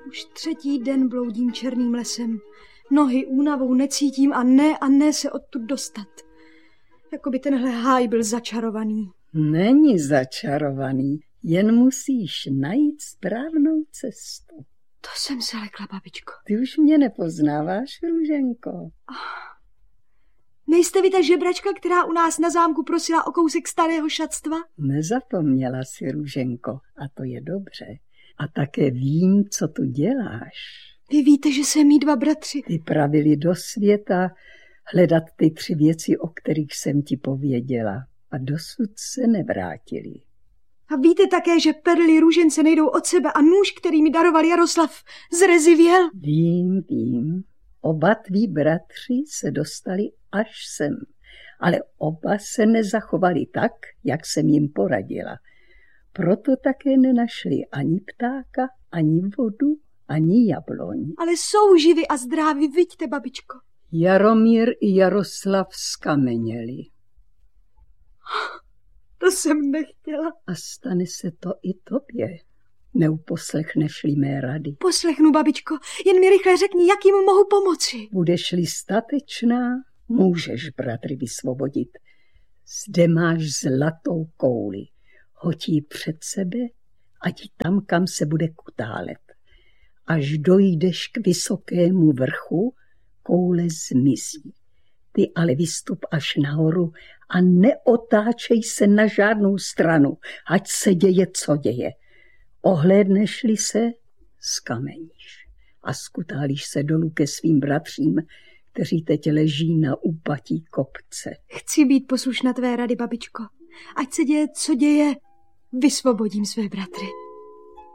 Už 3. den bloudím černým lesem. Nohy únavou necítím a ne se odtud dostat. Jakoby tenhle háj byl začarovaný. Není začarovaný, jen musíš najít správnou cestu. To jsem se lekla, babičko. Ty už mě nepoznáváš, Růženko. Nejste vy ta žebračka, která u nás na zámku prosila o kousek starého šatstva? Nezapomněla si, Růženko, a to je dobře. A také vím, co tu děláš. Vy víte, že jsem mý 2 bratři. Vypravili do světa hledat ty 3 věci, o kterých jsem ti pověděla. A dosud se nevrátili. A víte také, že perly růžence nejdou od sebe a nůž, který mi daroval Jaroslav, zrezivěl? Vím. Oba tví bratři se dostali až sem, ale oba se nezachovali tak, jak jsem jim poradila. Proto také nenašli ani ptáka, ani vodu, ani jabloň. Ale jsou živi a zdraví, viďte, babičko. Jaromír i Jaroslav skameněli. To jsem nechtěla. A stane se to i tobě. Neuposlechneš-li mé rady. Poslechnu, babičko, jen mi rychle řekni, jak jim mohu pomoci. Budeš-li statečná, můžeš bratry vysvobodit. Zde máš zlatou kouli. Hoď ji před sebe, ať tam, kam se bude kutálet. Až dojdeš k vysokému vrchu, koule zmizí. Ty ale vystup až nahoru a neotáčej se na žádnou stranu, ať se děje, co děje. Ohlédneš-li se, skameníš a skutálíš se dolů ke svým bratřím, kteří teď leží na úpatí kopce. Chci být poslušná tvé rady, babičko. Ať se děje, co děje, vysvobodím své bratry.